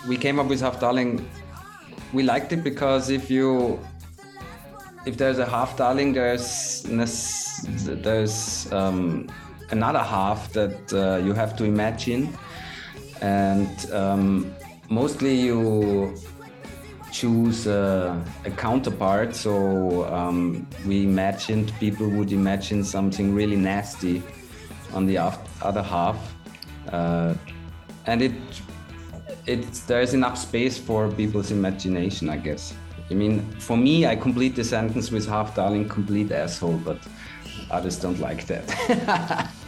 we came up with Half Darling. We liked it because if there's a half darling, there's another half that you have to imagine, and mostly you choose a counterpart. So we imagined people would imagine something really nasty on the other half, and there's enough space for people's imagination, I guess. I mean, for me, I complete the sentence with Half Darling, complete asshole, but others don't like that.